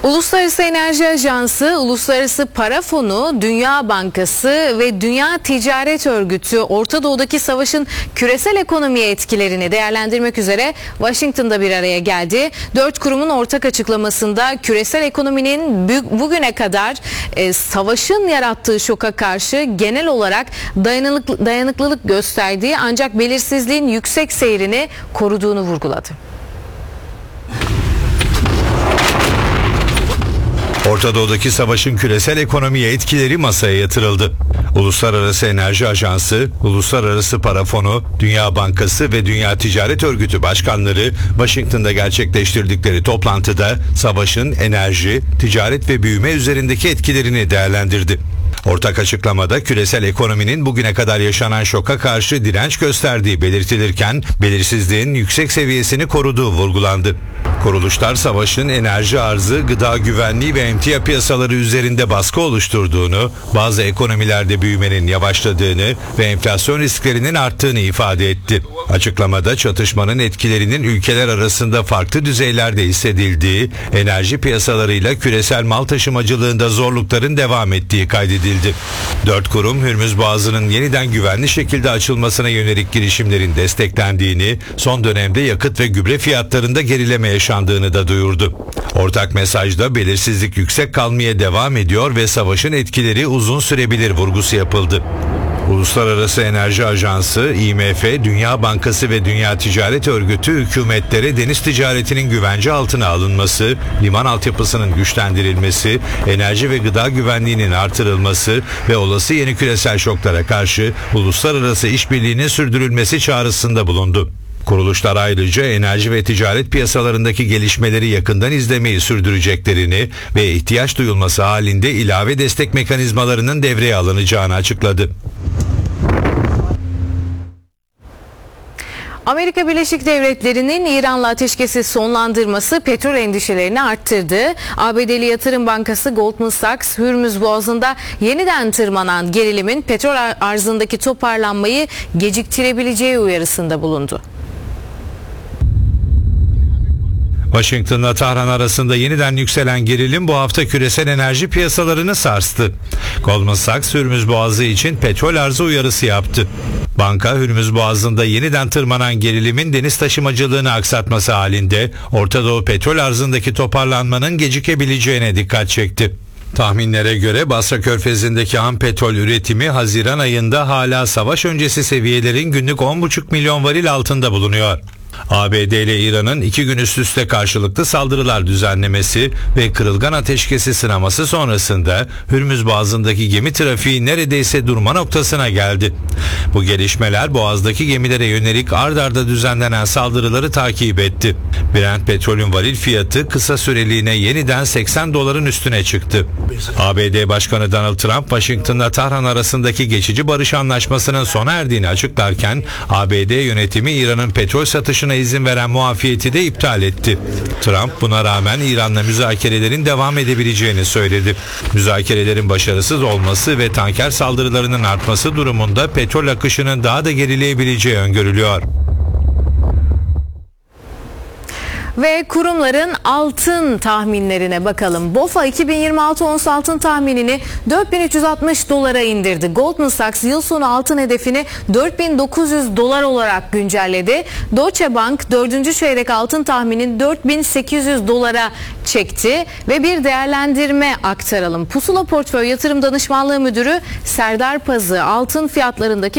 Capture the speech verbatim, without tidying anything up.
Uluslararası Enerji Ajansı, Uluslararası Para Fonu, Dünya Bankası ve Dünya Ticaret Örgütü Orta Doğu'daki savaşın küresel ekonomiye etkilerini değerlendirmek üzere Washington'da bir araya geldi. Dört kurumun ortak açıklamasında küresel ekonominin bugüne kadar e, savaşın yarattığı şoka karşı genel olarak dayanıklı, dayanıklılık gösterdiği ancak belirsizliğin yüksek seyrini koruduğunu vurguladı. Orta Doğu'daki savaşın küresel ekonomiye etkileri masaya yatırıldı. Uluslararası Enerji Ajansı, Uluslararası Para Fonu, Dünya Bankası ve Dünya Ticaret Örgütü başkanları Washington'da gerçekleştirdikleri toplantıda savaşın enerji, ticaret ve büyüme üzerindeki etkilerini değerlendirdi. Ortak açıklamada küresel ekonominin bugüne kadar yaşanan şoka karşı direnç gösterdiği belirtilirken belirsizliğin yüksek seviyesini koruduğu vurgulandı. Kuruluşlar savaşın enerji arzı, gıda güvenliği ve emtia piyasaları üzerinde baskı oluşturduğunu, bazı ekonomilerde büyümenin yavaşladığını ve enflasyon risklerinin arttığını ifade etti. Açıklamada çatışmanın etkilerinin ülkeler arasında farklı düzeylerde hissedildiği, enerji piyasalarıyla küresel mal taşımacılığında zorlukların devam ettiği kaydedildi. Dört kurum Hürmüz Boğazı'nın yeniden güvenli şekilde açılmasına yönelik girişimlerin desteklendiğini, son dönemde yakıt ve gübre fiyatlarında gerileme yaşandığını da duyurdu. Ortak mesajda belirsizlik yüksek kalmaya devam ediyor ve savaşın etkileri uzun sürebilir vurgusu yapıldı. Uluslararası Enerji Ajansı, I M F, Dünya Bankası ve Dünya Ticaret Örgütü hükümetlere deniz ticaretinin güvence altına alınması, liman altyapısının güçlendirilmesi, enerji ve gıda güvenliğinin artırılması ve olası yeni küresel şoklara karşı uluslararası işbirliğinin sürdürülmesi çağrısında bulundu. Kuruluşlar ayrıca enerji ve ticaret piyasalarındaki gelişmeleri yakından izlemeyi sürdüreceklerini ve ihtiyaç duyulması halinde ilave destek mekanizmalarının devreye alınacağını açıkladı. Amerika Birleşik Devletleri'nin İran'la ateşkesi sonlandırması petrol endişelerini arttırdı. A B D'li yatırım bankası Goldman Sachs, Hürmüz Boğazı'nda yeniden tırmanan gerilimin petrol arzındaki toparlanmayı geciktirebileceği uyarısında bulundu. Washington'la Tahran arasında yeniden yükselen gerilim bu hafta küresel enerji piyasalarını sarstı. Goldman Sachs, Hürmüz Boğazı için petrol arzı uyarısı yaptı. Banka, Hürmüz Boğazı'nda yeniden tırmanan gerilimin deniz taşımacılığını aksatması halinde Orta Doğu petrol arzındaki toparlanmanın gecikebileceğine dikkat çekti. Tahminlere göre Basra Körfezi'ndeki ham petrol üretimi Haziran ayında hala savaş öncesi seviyelerin günlük on buçuk milyon varil altında bulunuyor. A B D ile İran'ın iki gün üst üste karşılıklı saldırılar düzenlemesi ve kırılgan ateşkesi sınaması sonrasında Hürmüz Boğazı'ndaki gemi trafiği neredeyse durma noktasına geldi. Bu gelişmeler Boğaz'daki gemilere yönelik ard arda düzenlenen saldırıları takip etti. Brent petrolün varil fiyatı kısa süreliğine yeniden seksen doların üstüne çıktı. A B D Başkanı Donald Trump, Washington'la Tahran arasındaki geçici barış anlaşmasının sona erdiğini açıklarken A B D yönetimi İran'ın petrol satışına izin veren muafiyeti de iptal etti. Trump buna rağmen İran'la müzakerelerin devam edebileceğini söyledi. Müzakerelerin başarısız olması ve tanker saldırılarının artması durumunda petrol akışının daha da gerileyebileceği öngörülüyor. Ve kurumların altın tahminlerine bakalım. BOFA iki bin yirmi altı ons altın tahminini dört bin üç yüz altmış dolara indirdi. Goldman Sachs yıl sonu altın hedefini dört bin dokuz yüz dolar olarak güncelledi. Deutsche Bank dördüncü çeyrek altın tahminini dört bin sekiz yüz dolara çekti ve bir değerlendirme aktaralım. Pusula Portföy Yatırım Danışmanlığı Müdürü Serdar Pazı altın fiyatlarındaki